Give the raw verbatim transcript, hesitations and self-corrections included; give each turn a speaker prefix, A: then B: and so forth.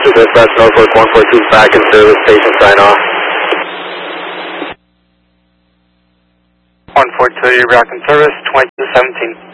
A: Roger, dispatch Norfolk one four two back in service, station sign off.
B: one four two, you're back in service, twenty-two seventeen.